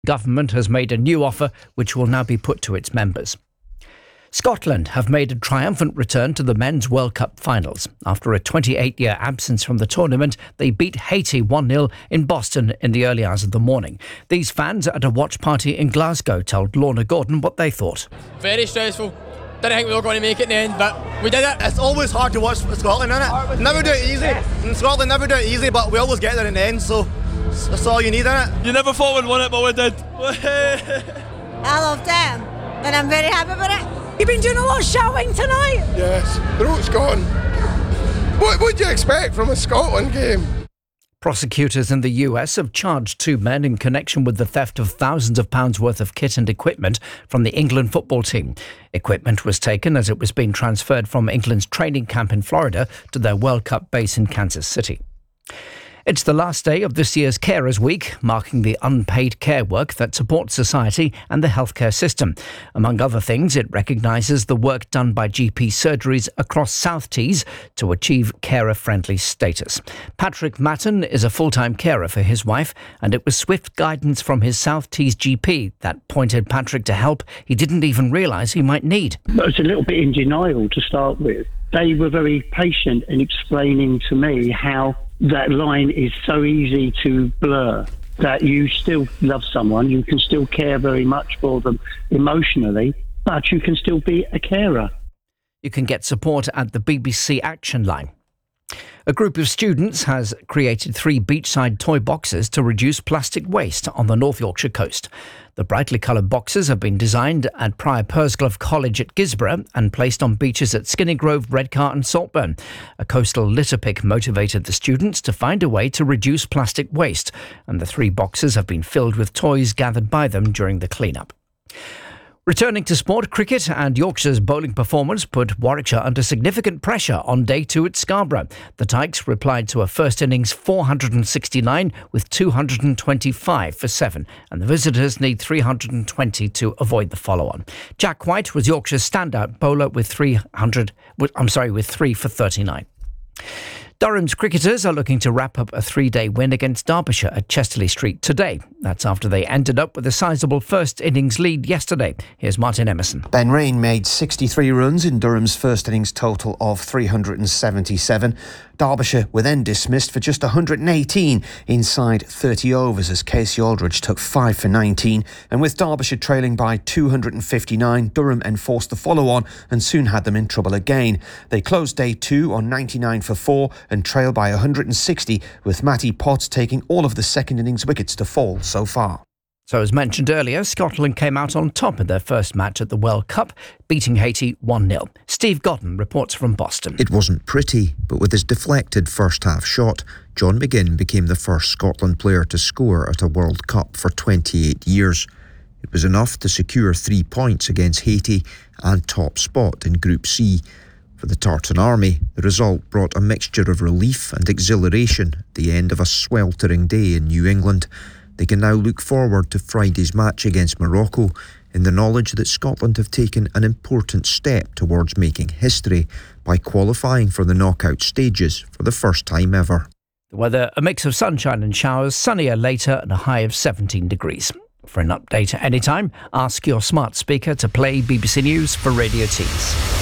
Government has made a new offer which will now be put to its members. Scotland have made a triumphant return to the Men's World Cup finals. After a 28-year absence from the tournament, they beat Haiti 1-0 in Boston in the early hours of the morning. These fans at a watch party in Glasgow told Lorna Gordon what they thought. Very stressful. Didn't think we were going to make it in the end, but we did it. It's always hard to watch Scotland, isn't it? Never do it easy. In Scotland, never do it easy, but we always get there in the end, so that's all you need, isn't it? You never thought we'd win it, but we did. I loved it, and I'm very happy with it. You've been doing a lot of shouting tonight. Yes, throat's gone. What would you expect from a Scotland game? Prosecutors in the US have charged two men in connection with the theft of thousands of pounds worth of kit and equipment from the England football team. Equipment was taken as it was being transferred from England's training camp in Florida to their World Cup base in Kansas City. It's the last day of this year's Carers Week, marking the unpaid care work that supports society and the healthcare system. Among other things, it recognises the work done by GP surgeries across South Tees to achieve carer-friendly status. Patrick Matton is a full-time carer for his wife, and it was swift guidance from his South Tees GP that pointed Patrick to help he didn't even realise he might need. I was a little bit in denial to start with. They were very patient in explaining to me how that line is so easy to blur, that you still love someone, you can still care very much for them emotionally, but you can still be a carer. You can get support at the BBC Action Line. A group of students has created 3 beachside toy boxes to reduce plastic waste on the North Yorkshire coast. The brightly coloured boxes have been designed at Prior Pursglove College at Gisborough and placed on beaches at Skinny Grove, Redcar and Saltburn. A coastal litter pick motivated the students to find a way to reduce plastic waste, and the 3 boxes have been filled with toys gathered by them during the clean-up. Returning to sport, cricket and Yorkshire's bowling performance put Warwickshire under significant pressure on day 2 at Scarborough. The Tykes replied to a first innings 469 with 225 for 7, and the visitors need 320 to avoid the follow-on. Jack White was Yorkshire's standout bowler with 3 for 39. Durham's cricketers are looking to wrap up a 3-day win against Derbyshire at Chesterley Street today. That's after they ended up with a sizable first innings lead yesterday. Here's Martin Emerson. Ben Rain made 63 runs in Durham's first innings total of 377. Derbyshire were then dismissed for just 118 inside 30 overs as Casey Aldridge took 5 for 19. And with Derbyshire trailing by 259, Durham enforced the follow-on and soon had them in trouble again. They closed day 2 on 99 for 4 and trailed by 160, with Matty Potts taking all of the second innings wickets to fall so far. So as mentioned earlier, Scotland came out on top in their first match at the World Cup, beating Haiti 1-0. Steve Godden reports from Boston. It wasn't pretty, but with his deflected first-half shot, John McGinn became the first Scotland player to score at a World Cup for 28 years. It was enough to secure 3 points against Haiti and top spot in Group C. For the Tartan Army, the result brought a mixture of relief and exhilaration at the end of a sweltering day in New England. They can now look forward to Friday's match against Morocco in the knowledge that Scotland have taken an important step towards making history by qualifying for the knockout stages for the first time ever. The weather, a mix of sunshine and showers, sunnier later and a high of 17 degrees. For an update at any time, ask your smart speaker to play BBC News for Radio Tees.